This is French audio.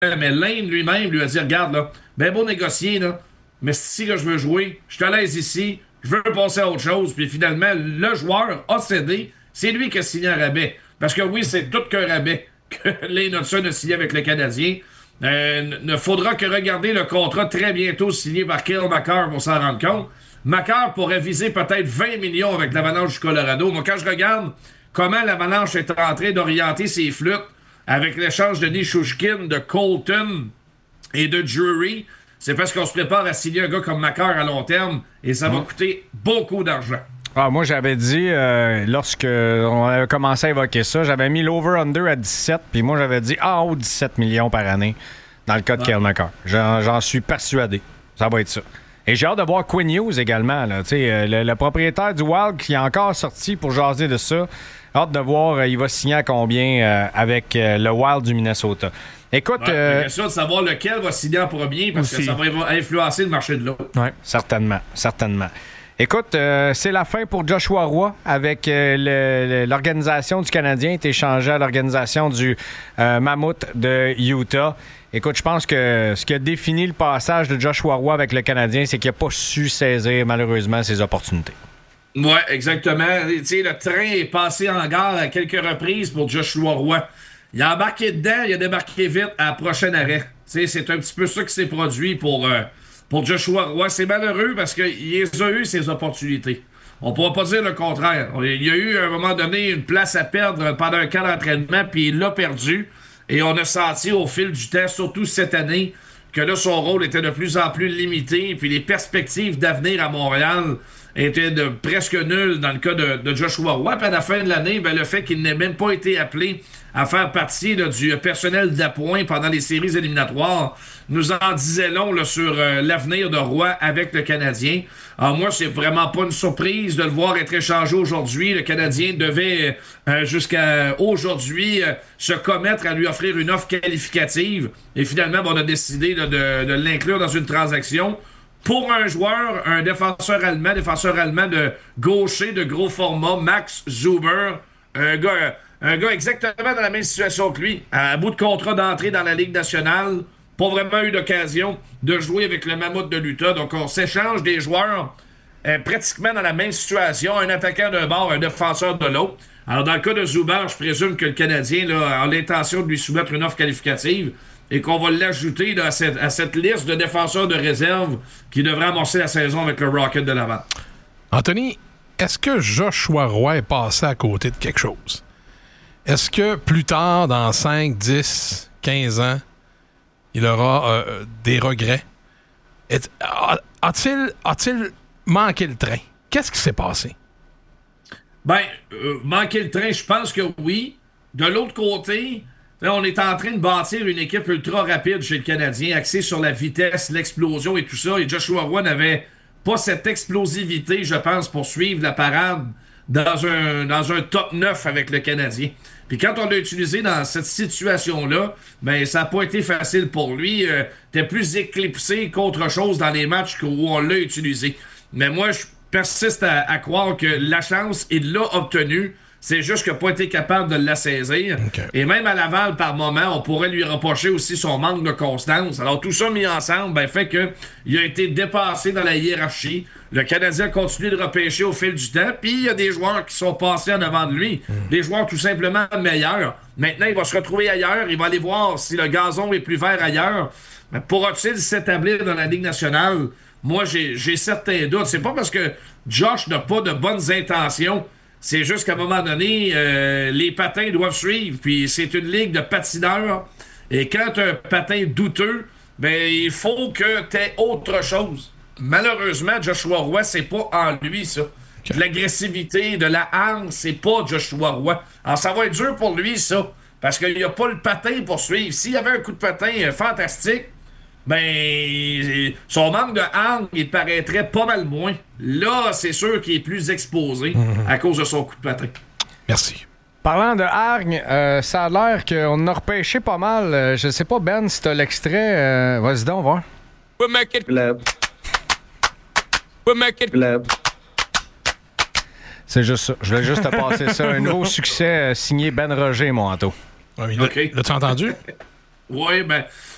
mais Lane lui-même lui a dit, regarde, là, ben beau négocier, là, mais c'est ici que je veux jouer, je suis à l'aise ici, je veux passer à autre chose. Puis finalement, le joueur a cédé, c'est lui qui a signé un rabais. Parce que oui, c'est tout qu'un rabais que Lane Hudson a signé avec le Canadien. Ne faudra que regarder le contrat très bientôt signé par Cale Makar pour s'en rendre compte. Makar pourrait viser peut-être 20 millions avec l'Avalanche du Colorado. Moi, quand je regarde comment l'Avalanche est en train d'orienter ses flûtes avec l'échange de Nishushkin, de Colton et de Drury, c'est parce qu'on se prépare à signer un gars comme Makar à long terme et ça va coûter beaucoup d'argent. Ah, moi, j'avais dit, lorsque on avait commencé à évoquer ça, j'avais mis l'over-under à 17, puis moi, j'avais dit en haut 17 millions par année dans le cas de Cale Makar. J'en suis persuadé. Ça va être ça. Et j'ai hâte de voir Quinn Hughes également. Là. Le propriétaire du Wild qui est encore sorti pour jaser de ça. Hâte de voir, il va signer à combien avec le Wild du Minnesota. Écoute... la question de savoir lequel va signer en premier parce que ça va influencer le marché de l'autre. Oui, certainement. Écoute, c'est la fin pour Joshua Roy avec l'organisation du Canadien est échangé à l'organisation du Mammouth de Utah. Écoute, je pense que ce qui a défini le passage de Joshua Roy avec le Canadien, c'est qu'il n'a pas su saisir malheureusement ses opportunités. Oui, exactement. Le train est passé en gare à quelques reprises pour Joshua Roy. Il a embarqué dedans, il a débarqué vite à la prochaine arrêt. C'est un petit peu ça qui s'est produit pour Joshua Roy. C'est malheureux parce qu'il a eu ses opportunités. On ne pourra pas dire le contraire. Il y a eu à un moment donné une place à perdre pendant un camp d'entraînement, puis il l'a perdu. Et on a senti au fil du temps, surtout cette année, que là, son rôle était de plus en plus limité, puis les perspectives d'avenir à Montréal étaient de presque nulles dans le cas de Joshua Roy. Puis à la fin de l'année, le fait qu'il n'ait même pas été appelé à faire partie du personnel d'appoint pendant les séries éliminatoires nous en disait long sur l'avenir de Roy avec le Canadien. Alors moi, c'est vraiment pas une surprise de le voir être échangé aujourd'hui. Le Canadien devait jusqu'à aujourd'hui se commettre à lui offrir une offre qualificative. Et finalement, on a décidé de l'inclure dans une transaction. Pour un joueur, un défenseur allemand de gaucher, de gros format, Max Zuber, un gars exactement dans la même situation que lui, à bout de contrat d'entrée dans la Ligue nationale, pas vraiment eu d'occasion de jouer avec le Mammouth de l'Utah. Donc on s'échange des joueurs pratiquement dans la même situation, un attaquant d'un bord, un défenseur de l'autre. Alors dans le cas de Zuber, je présume que le Canadien a l'intention de lui soumettre une offre qualificative et qu'on va l'ajouter à cette liste de défenseurs de réserve qui devrait amorcer la saison avec le Rocket de Laval. Anthony, est-ce que Joshua Roy est passé à côté de quelque chose? Est-ce que plus tard, dans 5, 10, 15 ans, il aura des regrets? A-t-il manqué le train? Qu'est-ce qui s'est passé? Manquer le train, je pense que oui. De l'autre côté... Là, on est en train de bâtir une équipe ultra rapide chez le Canadien, axée sur la vitesse, l'explosion et tout ça. Et Joshua Roy n'avait pas cette explosivité, je pense, pour suivre la parade dans un top 9 avec le Canadien. Puis quand on l'a utilisé dans cette situation-là, ça n'a pas été facile pour lui. T'es plus éclipsé qu'autre chose dans les matchs où on l'a utilisé. Mais moi, je persiste à croire que la chance, il l'a obtenue. C'est juste qu'il n'a pas été capable de la saisir. Okay. Et même à Laval, par moment, on pourrait lui reprocher aussi son manque de constance. Alors, tout ça mis ensemble fait qu'il a été dépassé dans la hiérarchie. Le Canadien continue de repêcher au fil du temps. Puis, il y a des joueurs qui sont passés en avant de lui. Des joueurs tout simplement meilleurs. Maintenant, il va se retrouver ailleurs. Il va aller voir si le gazon est plus vert ailleurs. Mais pourra-t-il s'établir dans la Ligue nationale? Moi, j'ai certains doutes. C'est pas parce que Josh n'a pas de bonnes intentions. C'est juste qu'à un moment donné, les patins doivent suivre. Puis c'est une ligue de patineurs. Et quand tu as un patin douteux, il faut que tu aies autre chose. Malheureusement, Joshua Roy, c'est pas en lui, ça. Okay. De l'agressivité, de la hargne, c'est pas Joshua Roy. Alors ça va être dur pour lui, ça. Parce qu'il n'y a pas le patin pour suivre. S'il y avait un coup de patin fantastique, son manque de hargne, il paraîtrait pas mal moins. Là, c'est sûr qu'il est plus exposé à cause de son coup de patin. Merci. Parlant de hargne, ça a l'air qu'on a repêché pas mal. Je sais pas, Ben, si t'as l'extrait. Vas-y donc, voir. We'll make it club. We'll make it club. C'est juste ça. Je voulais juste te passer ça. Un nouveau succès signé Ben Roger, mon Anto. Ouais, okay. L'as-tu entendu? Oui,